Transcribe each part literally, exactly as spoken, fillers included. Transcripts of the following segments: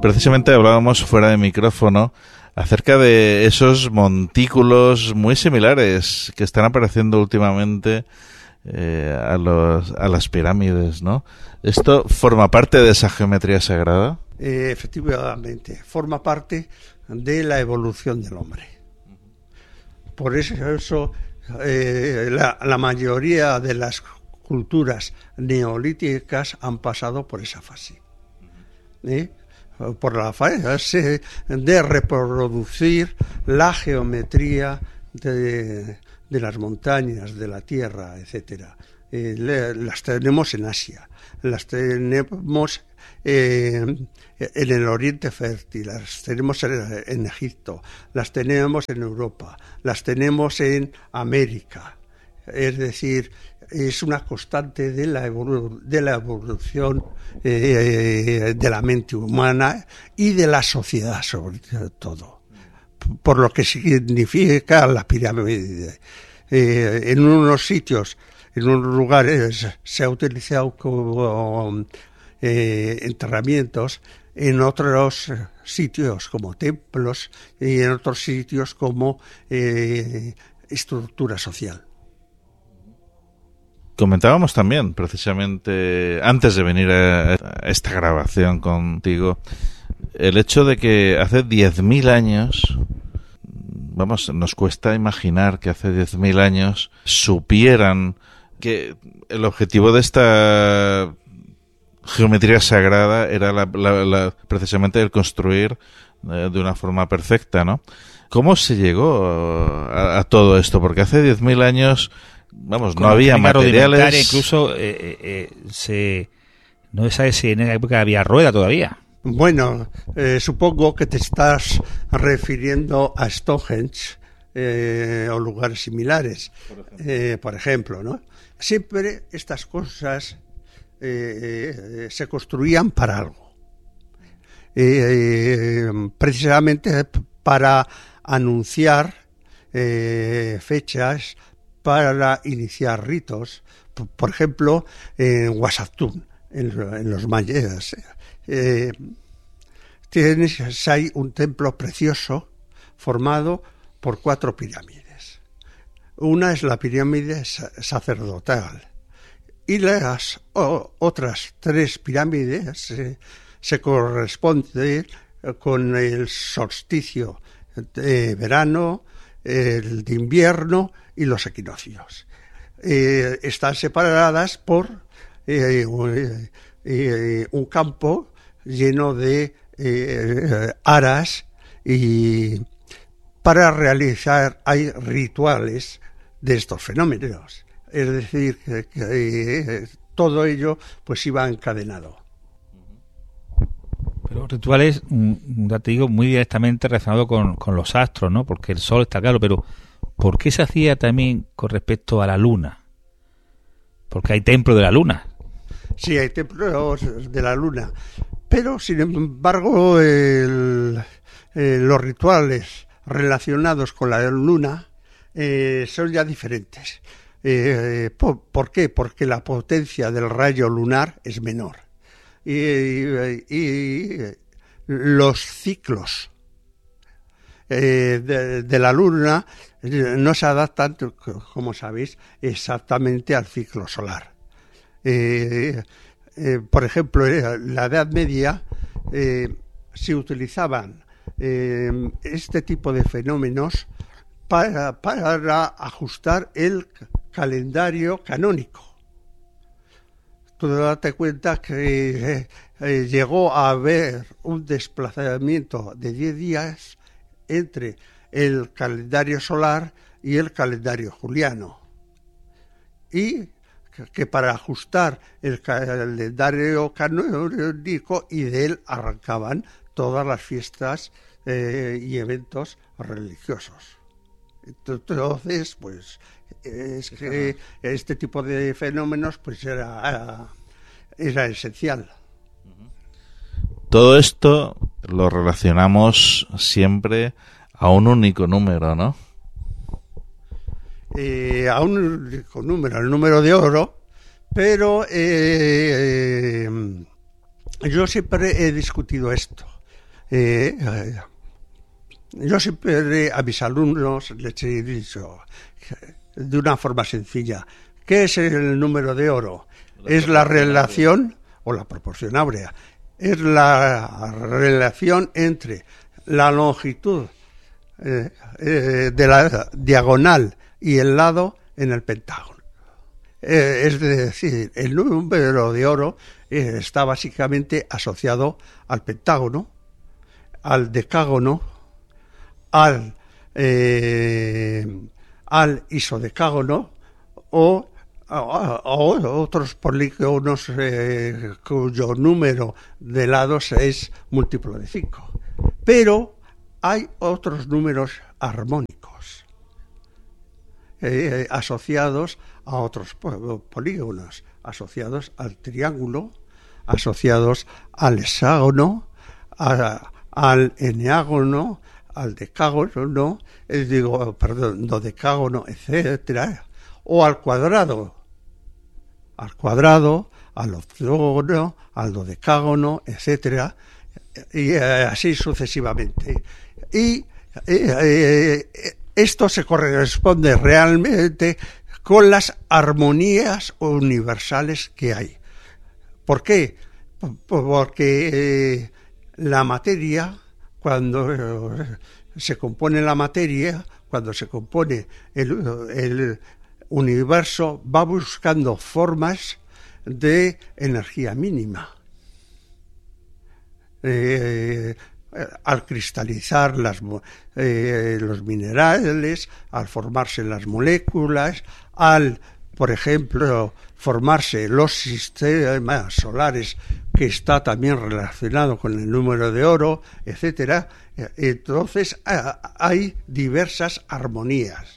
Precisamente hablábamos fuera de micrófono acerca de esos montículos muy similares que están apareciendo últimamente eh, a, los, a las pirámides, ¿no? ¿Esto forma parte de esa geometría sagrada? Eh, efectivamente, forma parte de la evolución del hombre. Por eso, eso eh, la, la mayoría de las culturas neolíticas han pasado por esa fase. ¿Eh? Por la fase de reproducir la geometría de, de las montañas, de la tierra, etcétera. Eh, le, las tenemos en Asia, las tenemos eh, en el Oriente Fértil, las tenemos en, en Egipto, las tenemos en Europa, las tenemos en América. Es decir, es una constante de la, evolu- de la evolución eh, de la mente humana y de la sociedad, sobre todo, por lo que significa la pirámide. Eh, en unos sitios, en unos lugares, se ha utilizado como eh, enterramientos, en otros sitios como templos y en otros sitios como eh, estructura social. Comentábamos también, precisamente, antes de venir a esta grabación contigo, el hecho de que hace diez mil años, vamos, nos cuesta imaginar que hace diez mil años supieran que el objetivo de esta geometría sagrada era la, la, la, precisamente el construir eh, de una forma perfecta, ¿no? ¿Cómo se llegó a, a todo esto? Porque hace diez mil años... Vamos, no había materiales. Incluso eh, eh, se no se sabe si en esa época había rueda todavía. Bueno, eh, supongo que te estás refiriendo a Stonehenge eh, o lugares similares, por ejemplo, eh, por ejemplo, ¿no? Siempre estas cosas eh, eh, se construían para algo, eh, eh, precisamente para anunciar eh, fechas, para iniciar ritos, por ejemplo, en Uaxatún, en, en los mayas. Eh, tienes ahí un templo precioso formado por cuatro pirámides. Una es la pirámide sacerdotal y las o, otras tres pirámides eh, se corresponden con el solsticio de verano, el de invierno y los equinoccios. Eh, están separadas por eh, eh, eh, un campo lleno de eh, aras, y para realizar hay rituales de estos fenómenos. Es decir, que, que eh, todo ello pues iba encadenado. Pero rituales, ya te digo, muy directamente relacionado con, con los astros, ¿no? Porque el sol está claro, pero ¿por qué se hacía también con respecto a la luna? Porque hay templos de la luna. Sí, hay templos de la luna, pero sin embargo el, eh, los rituales relacionados con la luna eh, son ya diferentes. Eh, ¿por, ¿Por qué? Porque la potencia del rayo lunar es menor. Y, y, y los ciclos eh, de, de la luna no se adaptan, como sabéis, exactamente al ciclo solar. Eh, eh, por ejemplo, en la Edad Media eh, se utilizaban eh, este tipo de fenómenos para, para ajustar el calendario canónico. Tú date cuenta que eh, eh, llegó a haber un desplazamiento de diez días entre el calendario solar y el calendario juliano. Y que, que para ajustar el calendario canónico, y de él arrancaban todas las fiestas eh, y eventos religiosos. Entonces, pues es que este tipo de fenómenos pues era, era esencial. Todo esto lo relacionamos siempre a un único número, ¿no? Eh, a un único número, el número de oro, pero eh, eh, yo siempre he discutido esto. Eh, eh, yo siempre a mis alumnos les he dicho de una forma sencilla, ¿qué es el número de oro? Es la relación, o la proporción áurea, es la relación entre la longitud eh, eh, de la diagonal y el lado en el pentágono. Eh, es decir, el número de oro eh, está básicamente asociado al pentágono, al decágono, al, eh, al isodecágono o a, a otros polígonos eh, cuyo número de lados es múltiplo de cinco. Pero hay otros números armónicos eh, asociados a otros polígonos, asociados al triángulo, asociados al hexágono, a, al eneágono, al decágono, eh, digo, perdón, dodecágono, etcétera, o al cuadrado, al cuadrado, al octógono, al dodecágono, etcétera, y eh, así sucesivamente. Y eh, eh, esto se corresponde realmente con las armonías universales que hay. ¿Por qué? Porque eh, la materia, cuando eh, se compone la materia, cuando se compone el, el universo, va buscando formas de energía mínima. Eh, al cristalizar las, eh, los minerales, al formarse las moléculas, al, por ejemplo, formarse los sistemas solares, que está también relacionado con el número de oro, etcétera. Entonces hay diversas armonías.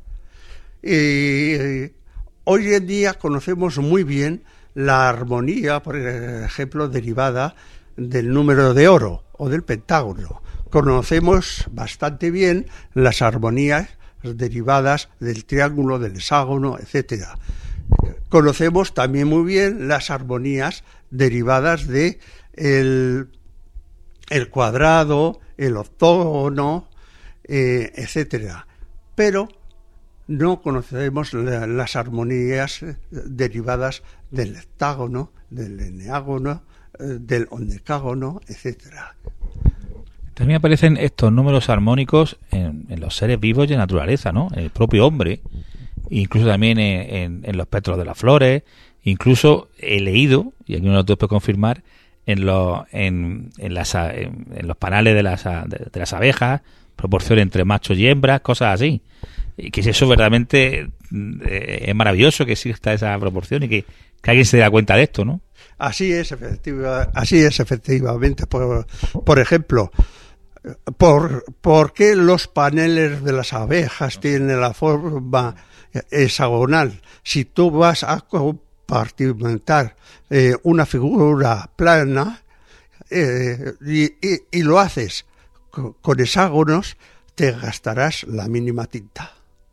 Y hoy en día conocemos muy bien la armonía, por ejemplo, derivada del número de oro o del pentágono. Conocemos bastante bien las armonías derivadas del triángulo, del hexágono, etcétera. Conocemos también muy bien las armonías derivadas de el, el cuadrado, el octógono, eh, etcétera. Pero no conocemos la, las armonías derivadas del heptágono, del eneágono, del ondecágono, etcétera. También aparecen estos números armónicos en, en los seres vivos y en la naturaleza, ¿no? En el propio hombre, incluso también en, en, en los pétalos de las flores, incluso he leído, y aquí no lo puedo confirmar, en los, en, en, las, en, en los panales de las, de, de las abejas, proporción entre machos y hembras, cosas así. Y que eso verdaderamente eh, es maravilloso que exista esa proporción y que, que alguien se dé cuenta de esto, ¿no? Así es, efectiva, así es efectivamente. Por, por ejemplo, por, ¿por qué los paneles de las abejas tienen la forma hexagonal? Si tú vas a compartimentar eh, una figura plana eh, y, y, y lo haces con, con hexágonos, te gastarás la mínima tinta.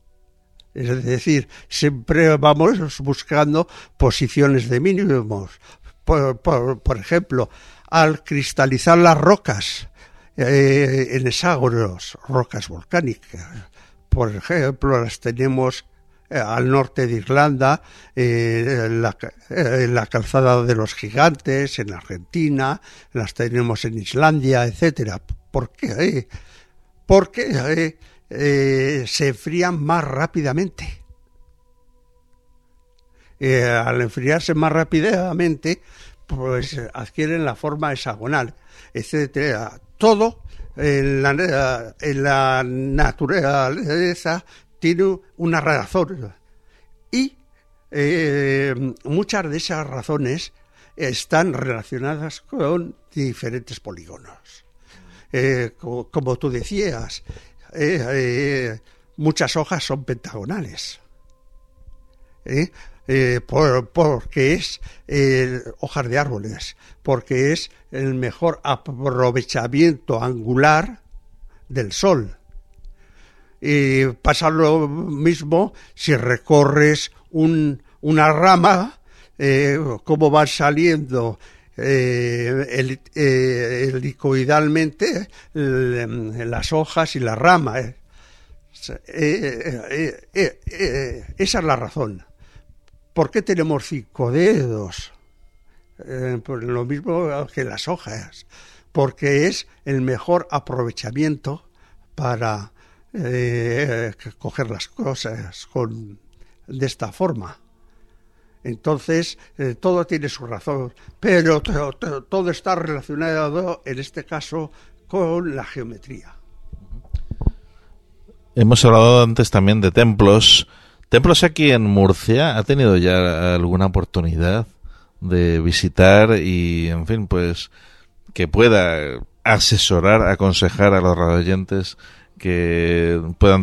Es decir, siempre vamos buscando posiciones de mínimos. Por, por, por ejemplo, al cristalizar las rocas eh, en hexágonos, rocas volcánicas, por ejemplo, las tenemos eh, al norte de Irlanda, eh, la, eh, la calzada de los gigantes, en Argentina, las tenemos en Islandia, etcétera. ¿Por qué? Eh, porque eh, eh, se enfrían más rápidamente. Eh, al enfriarse más rápidamente, pues adquieren la forma hexagonal, etcétera. Todo en la, en la naturaleza tiene una razón y eh, muchas de esas razones están relacionadas con diferentes polígonos. Eh, como, como tú decías, eh, eh, muchas hojas son pentagonales. ¿Eh? Eh, por, porque es eh, hojas de árboles, porque es el mejor aprovechamiento angular del sol. Y pasa lo mismo si recorres un, una rama, eh, cómo van saliendo eh, el, eh, helicoidalmente el, las hojas y las ramas. Eh. Eh, eh, eh, eh, esa es la razón. ¿Por qué tenemos cinco dedos? Eh, pues lo mismo que las hojas, porque es el mejor aprovechamiento para eh, coger las cosas con, de esta forma. Entonces, eh, todo tiene su razón, pero todo, todo, todo está relacionado, en este caso, con la geometría. Hemos hablado antes también de templos. ¿Templos aquí en Murcia? ¿Ha tenido ya alguna oportunidad de visitar y, en fin, pues, que pueda asesorar, aconsejar a los radioyentes que puedan